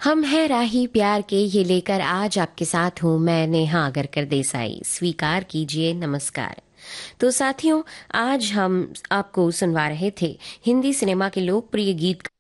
हम है राही प्यार के ये लेकर आज आपके साथ हूँ मैं नेहा आगरकर देसाई। स्वीकार कीजिए नमस्कार। तो साथियों, आज हम आपको सुनवा रहे थे हिंदी सिनेमा के लोकप्रिय गीत